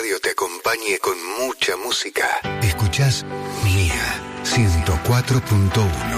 radio te acompañe con mucha música. Escuchás Mía 104.1.